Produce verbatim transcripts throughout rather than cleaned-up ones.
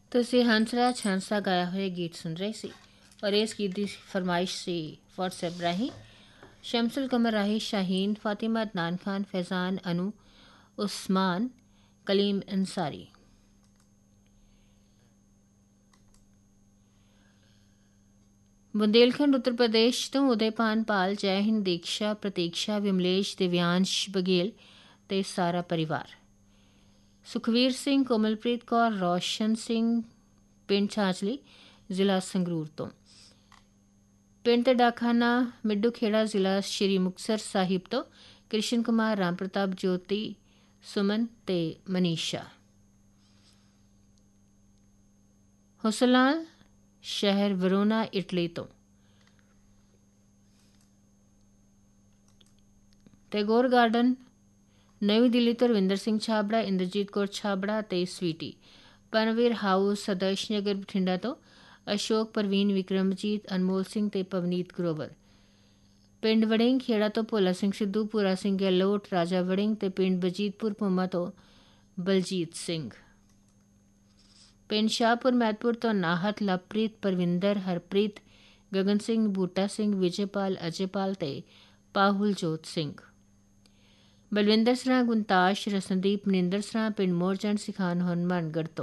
ਤੁਸੀਂ ਹੰਸਰਾਜ ਹੰਸ ਦਾ ਗਾਇਆ ਹੋਇਆ ਗੀਤ ਸੁਣ ਰਹੇ ਸੀ ਔਰ ਇਸ ਗੀਤ ਦੀ ਫਰਮਾਇਸ਼ ਸੀ ਵਟਸਐਪ ਰਾਹੀਂ ਸ਼ਮਸੁਲ ਕਮਰ ਰਾਹੀ ਸ਼ਾਹੀਨ ਫਾतिमा ਅਦਨਾਨ ਖਾਨ फैज़ान अनु उस्मान कलीम अंसारी। बुंदेलखंड उत्तर प्रदेश तो उदयपान पाल जय हिंद दीक्षा प्रतीक्षा विमलेश दिव्यांश बघेल ते सारा परिवार। सुखवीर सिंह कोमलप्रीत कौर रोशन सिंह पिंड छाछली जिला संगरूर तो पिंड ते डाखाना मिड्डू खेड़ा जिला श्री मुक्तसर साहिब तो कृष्ण कुमार राम प्रताप ज्योति सुमन ते मनीषा। हुसलाल शहर वरोना इटली तो टैगोर गार्डन नवी दिल्ली तो रविंदर सिंह छाबड़ा इंद्रजीत कौर छाबड़ा ते स्वीटी। पनवीर हाउस आदर्श नगर बठिंडा तो अशोक परवीन विक्रमजीत अनमोल सिंह ते पवनीत ग्रोवर। पिंड वड़िंग खेड़ा तो भोला सिंह सिद्धू पूरा सिंह गहलोत राजा वड़िंग ते पिंड बजीतपुर पुमा तो बलजीत सिंह। पिंड शाहपुर मैदपुर तो नाहत लवप्रीत परविंदर हरप्रीत गगन सिंह बूटा सिंह विजयपाल अजयपाल ते पाहुल जोत सिंह। बलविंदर सरां गुनताश रसनदीप मनिंदर सरां पिंड मोरचंद सिखान हनुमानगढ़ तो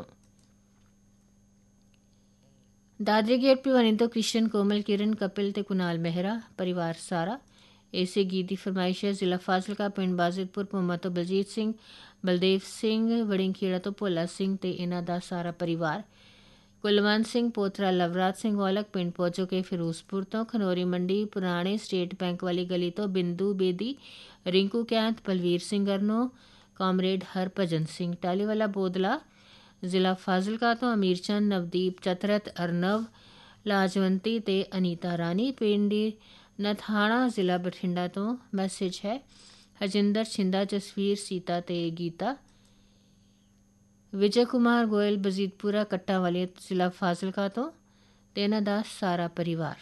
दादरी गेट भिवानी तो कृष्ण कोमल किरण कपिल ते कुनाल मेहरा परिवार सारा। इसे गीत की फरमाइश है जिला फाजिलका पिंड बाजितपुर पुमा तो बलजीत सिंह बलदेव सिंह वड़िंगखेड़ा तो भोला सिंह ते इन्हां दा सारा परिवार। कुलवंत सिंह पोतरा लवराज सिंह औलख पिंड पौचो के फिरोजपुर तो खनौरी मंडी पुराने स्टेट बैंक वाली गली तो बिंदु बेदी रिंकू कैंथ बलवीर सिंह अरनो कॉमरेड हरभजन सिंह। टालीवाला बोदला जिला फाजिलका तो अमीर चंद नवदीप चतरथ अर्नव लाजवंती ते अनीता रानी। पिंड नथाणा जिला बठिंडा तो मैसेज है हजिंदर छिंदा जसवीर सीता ते गीता। विजय कुमार गोयल बजीतपुरा कट्टा वाले जिला फाजिलका तो तेना दा सारा परिवार।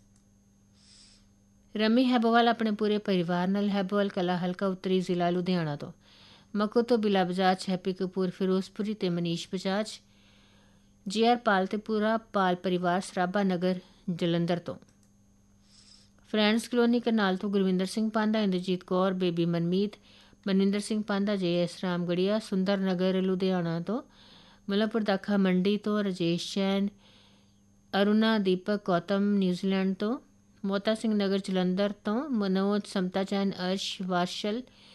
रमी हैबोवाल अपने पूरे परिवार नाल हैबोवाल कला हल्का उत्तरी जिला लुधियाना तो मको तो बिला बजाज हैप्पी कपूर फिरोजपुरी ते मनीष बजाज। जी आर पाल ते पूरा पाल परिवार सराबा नगर जलंधर तो फ्रेंड्स कलोनी करनाल तो गुरविंदर सिंह पांदा इंद्रजीत कौर बेबी मनमीत मनविंदर सिंह पांदा जे एस रामगढ़िया सुंदर नगर लुधियाना तो मुलापुर दाखा मंडी तो राजेश जैन अरुणा दीपक गौतम न्यूजीलैंड तो मोता सिंह नगर जलंधर तो मनोज समता जैन अर्श वार्शल